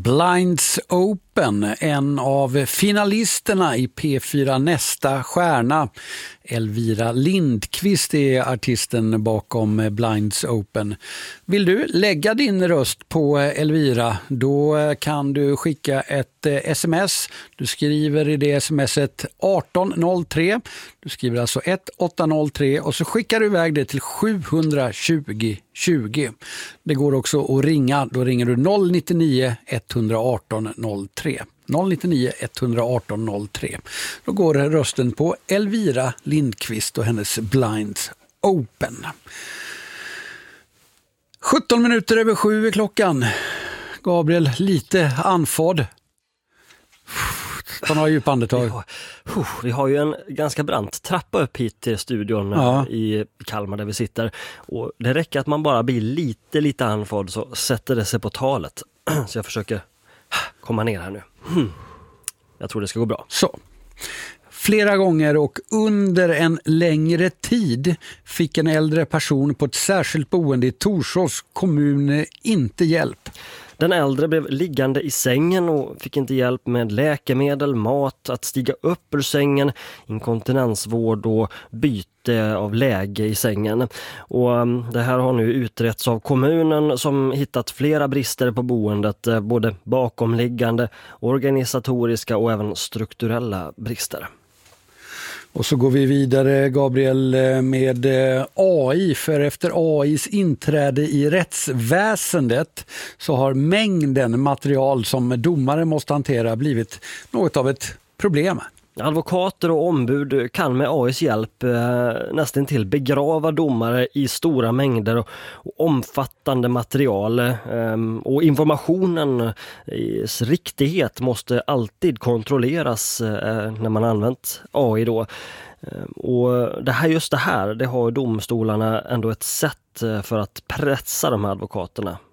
Blinds Open, en av finalisterna i P4 Nästa stjärna. Elvira Lindqvist är artisten bakom Blinds Open. Vill du lägga din röst på Elvira, då kan du skicka ett sms. Du skriver i det smset 1803. Du skriver alltså 1803 och så skickar du iväg det till 720 20. Det går också att ringa. Då ringer du 099 118 03. 099 118 03. Då går rösten på Elvira Lindqvist och hennes Blinds Open. 17 minuter över 7 är klockan. Gabriel, lite andfådd. Ta några djupa andetag. Vi har ju en ganska brant trappa upp hit till studion i Kalmar där vi sitter. Och det räcker att man bara blir lite andfådd så sätter det sig på talet. Så jag försöker komma ner här nu. Jag tror det ska gå bra. Så. Flera gånger och under en längre tid fick en äldre person på ett särskilt boende i Torsås kommun inte hjälp. Den äldre blev liggande i sängen och fick inte hjälp med läkemedel, mat, att stiga upp ur sängen, inkontinensvård och byte av läge i sängen. Och det här har nu utretts av kommunen som hittat flera brister på boendet, både bakomliggande, organisatoriska och även strukturella brister. Och så går vi vidare, Gabriel, med AI. För efter AIs inträde i rättsväsendet så har mängden material som domare måste hantera blivit något av ett problem. Advokater och ombud kan med AIs hjälp nästan till begrava domare i stora mängder och omfattande material. Och informationens riktighet måste alltid kontrolleras när man använt AI då. Och det här, det har domstolarna ändå ett sätt för att pressa de här advokaterna.